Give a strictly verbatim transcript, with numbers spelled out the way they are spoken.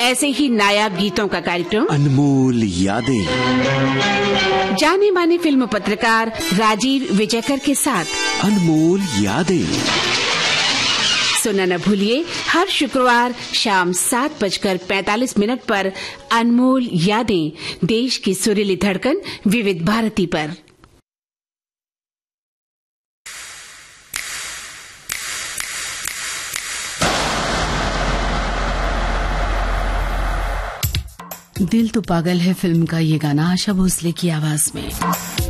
ऐसे ही नायाब गीतों का कार्यक्रम अनमोल यादें, जाने माने फिल्म पत्रकार राजीव विजयकर के साथ अनमोल यादें सुनना न भूलिए हर शुक्रवार शाम सात बजकर पैंतालीस मिनट पर अनमोल यादें, देश की सुरीली धड़कन विविध भारती पर। दिल तो पागल है फिल्म का ये गाना आशा भोसले की आवाज में।